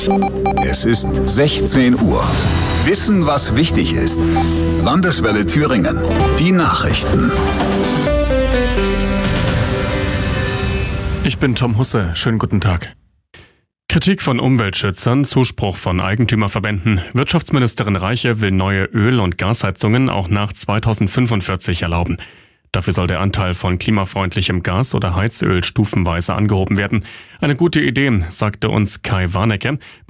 Es ist 16 Uhr. Wissen, was wichtig ist. Landeswelle Thüringen. Die Nachrichten. Ich bin Tom Husse. Schönen guten Tag. Kritik von Umweltschützern, Zuspruch von Eigentümerverbänden. Wirtschaftsministerin Reiche will neue Öl- und Gasheizungen auch nach 2045 erlauben. Dafür soll der Anteil von klimafreundlichem Gas oder Heizöl stufenweise angehoben werden. Eine gute Idee, sagte uns Kai Warnecke,